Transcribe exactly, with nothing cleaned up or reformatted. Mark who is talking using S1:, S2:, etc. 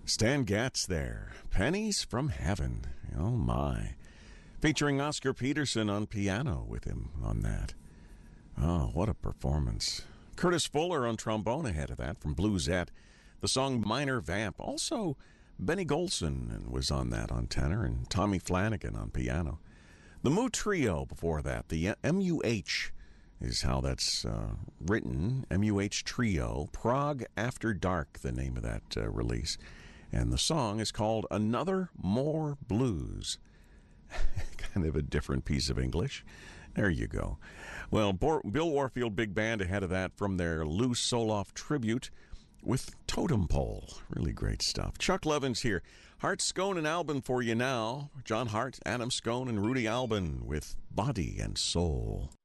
S1: Stan Getz there. Pennies from Heaven. Oh, my. Featuring Oscar Peterson on piano with him on that. Oh, what a performance. Curtis Fuller on trombone ahead of that from Bluesette. The song Minor Vamp. Also, Benny Golson was on that on tenor and Tommy Flanagan on piano. The Moo Trio before that. The M U H is how that's uh, written. M U H Trio. Prague After Dark, the name of that uh, release. And the song is called Another More Blues. Kind of a different piece of English. There you go. Well, Bill Warfield Big Band ahead of that from their Lou Soloff tribute with Totem Pole. Really great stuff. Chuck Levins here. Hart Scone and Albin for you now. John Hart, Adam Scone, and Rudy Albin with Body and Soul.